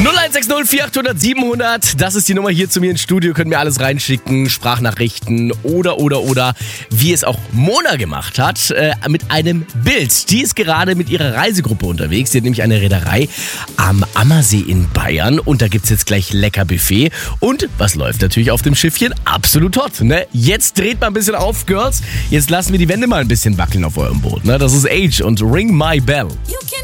0160 4800 700, das ist die Nummer hier zu mir ins Studio, könnt mir alles reinschicken, Sprachnachrichten oder, wie es auch Mona gemacht hat, mit einem Bild. Die ist gerade mit ihrer Reisegruppe unterwegs, sie hat nämlich eine Reederei am Ammersee in Bayern und da gibt's jetzt gleich lecker Buffet und was läuft natürlich auf dem Schiffchen? Absolut hot, ne? Jetzt dreht mal ein bisschen auf, Girls, jetzt lassen wir die Wände mal ein bisschen wackeln auf eurem Boot, ne? Das ist Age und Ring My Bell.